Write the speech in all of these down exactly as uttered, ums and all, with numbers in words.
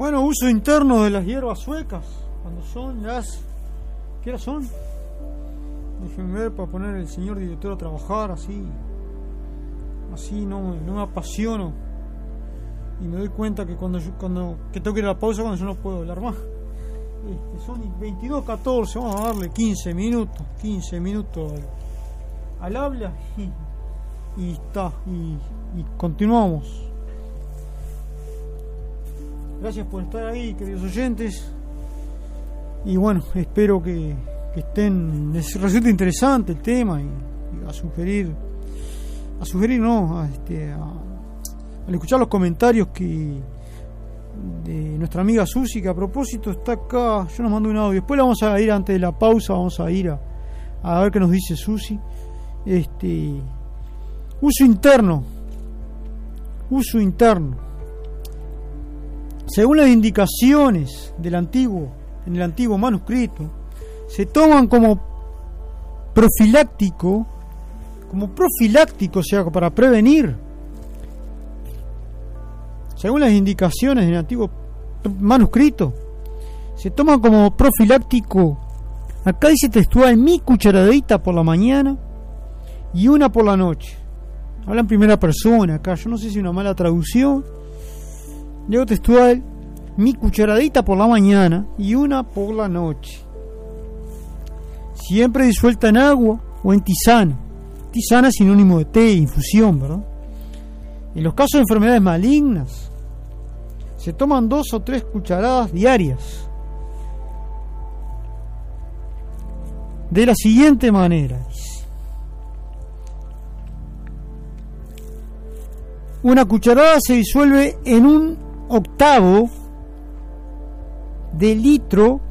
Bueno, uso interno de las hierbas suecas. Cuando son las... ¿Qué horas son? Déjenme ver para poner el señor director a trabajar así. Así no, no me apasiono. Y me doy cuenta que cuando yo, cuando que tengo que ir a la pausa cuando yo no puedo hablar más. Este, son veintidós catorce, vamos a darle quince minutos. quince minutos al, al habla y, y está. Y, y continuamos. Gracias por estar ahí, queridos oyentes. Y bueno, espero que, que estén. Les resulte interesante el tema y, y a sugerir. A sugerir, no, a, este, a, al escuchar los comentarios que de nuestra amiga Susi, que a propósito está acá. Yo nos mando un audio. Después la vamos a ir antes de la pausa. Vamos a ir a, a ver qué nos dice Susi. Este. Uso interno. Uso interno. Según las indicaciones del antiguo, en el antiguo manuscrito, se toman como profiláctico, como profiláctico, o sea, para prevenir. Según las indicaciones del antiguo manuscrito, se toman como profiláctico. Acá dice textual: mi cucharadita por la mañana y una por la noche. Habla en primera persona acá. Yo no sé si es una mala traducción. Leo textual: mi cucharadita por la mañana y una por la noche. Siempre disuelta en agua o en tisana. Tisana es sinónimo de té, infusión, ¿verdad? En los casos de enfermedades malignas, se toman dos o tres cucharadas diarias. De la siguiente manera: una cucharada se disuelve en un octavo de litro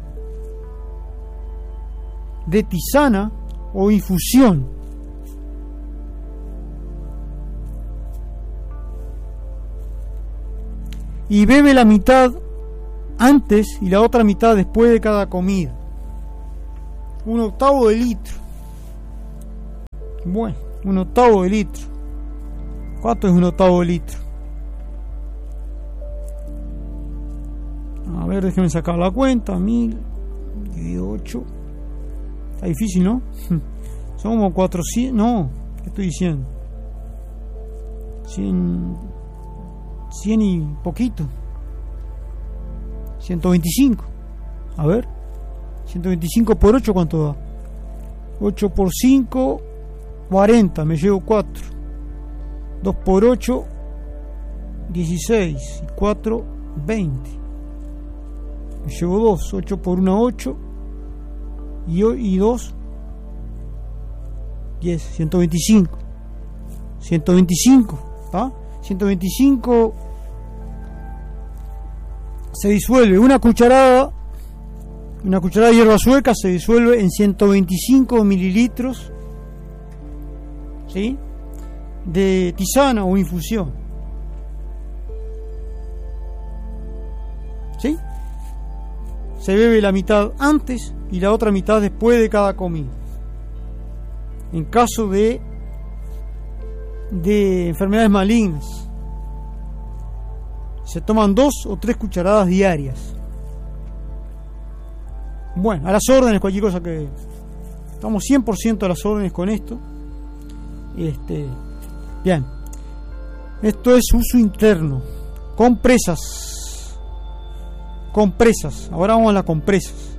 de tisana o infusión. Y bebe la mitad antes y la otra mitad después de cada comida. Un octavo de litro. Bueno, un octavo de litro. ¿Cuánto es un octavo de litro? A ver, déjenme sacar la cuenta. Mil dividido ocho. Está difícil, ¿no? Son como cuatrocientos. No, ¿qué estoy diciendo? cien, cien y poquito. ciento veinticinco. A ver. ciento veinticinco por ocho, ¿cuánto da? ocho por cinco, cuarenta. Me llevo cuatro. dos por ocho, dieciséis. Y cuatro, veinte. Me llevo dos. ocho por uno, ocho. Y, y dos, diez. ciento veinticinco. ciento veinticinco. ¿Ah? ciento veinticinco se disuelve. Una cucharada. Una cucharada de hierba sueca se disuelve en ciento veinticinco mililitros, ¿sí?, de tisana o infusión. ¿Sí? Se bebe la mitad antes y la otra mitad después de cada comida. En caso de de enfermedades malignas, se toman dos o tres cucharadas diarias. Bueno, a las órdenes, cualquier cosa que... Estamos cien por ciento a las órdenes con esto. Este, bien. Esto es uso interno. Compresas. Compresas. Ahora vamos a las compresas.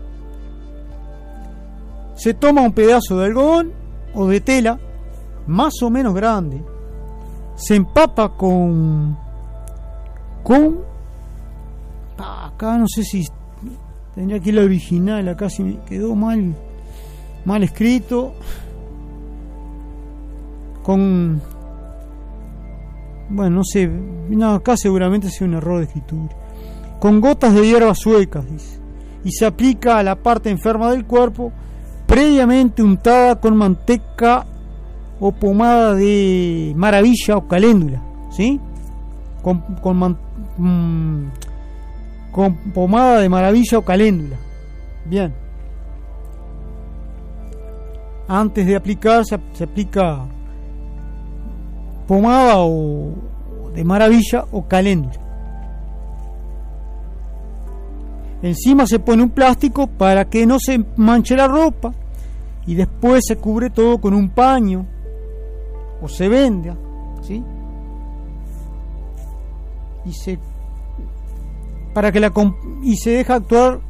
Se toma un pedazo de algodón o de tela más o menos grande. Se empapa con... Con... Acá no sé si... Tendría que ir la original, acá si me quedó mal mal escrito. Con... Bueno, no sé, no, acá seguramente sea un error de escritura. Con gotas de hierbas suecas, dice. Y se aplica a la parte enferma del cuerpo, previamente untada con manteca o pomada de maravilla o caléndula, ¿sí? Con, con man, mmm, con pomada de maravilla o caléndula. Bien. Antes de aplicar se, se aplica pomada o de maravilla o caléndula. Encima se pone un plástico para que no se manche la ropa y después se cubre todo con un paño o se venda, ¿sí? Y se para que la y se deja actuar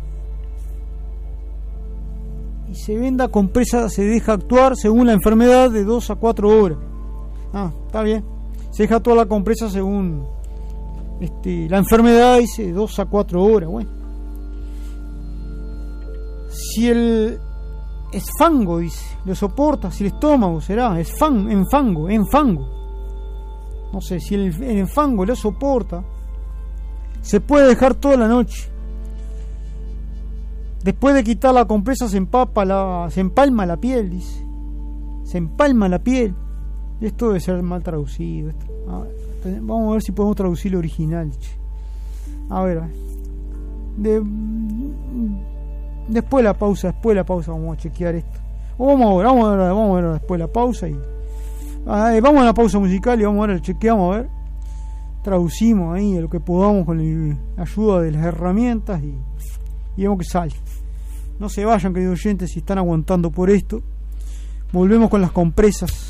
y se venda compresa, se deja actuar según la enfermedad de dos a cuatro horas. Ah, está bien. Se deja actuar la compresa según este, la enfermedad, dice dos a cuatro horas. Bueno, si el esfango, dice, lo soporta, si el estómago será esfan, enfango, enfango, no sé, si el, el enfango lo soporta, se puede dejar toda la noche. Después de quitar la compresa se empapa la, se empalma la piel, dice. Se empalma la piel. Esto debe ser mal traducido. Esto. A ver, vamos a ver si podemos traducir lo original. Che. A ver. De, después de la pausa, después de la pausa vamos a chequear esto. O vamos a ver, vamos a ver, vamos a ver después de la pausa y ver, vamos a la pausa musical y vamos a ver, chequeamos a ver. Traducimos ahí lo que podamos con la ayuda de las herramientas y, y vemos que sale. No se vayan, queridos oyentes, si están aguantando por esto. Volvemos con las compresas.